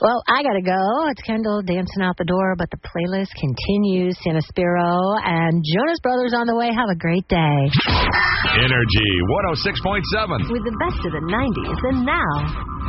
Well, I got to go. It's Kendall dancing out the door, but the playlist continues. Santa Spiro and Jonas Brothers on the way. Have a great day. Energy 106.7. With the best of the 90s and now.